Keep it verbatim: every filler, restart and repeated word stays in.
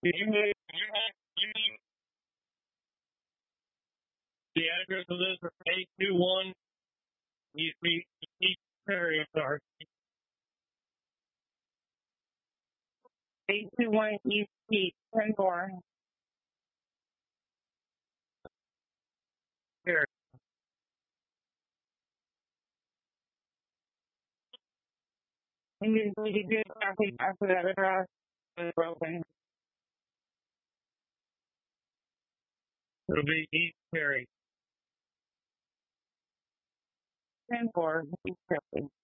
Do you have, do you have, do you need the address of this? eight two one East East Perry, I'm sorry. eight two one East East ten four. Here. And you need to do traffic after that address is broken. It'll be East Perry. ten four East Perry.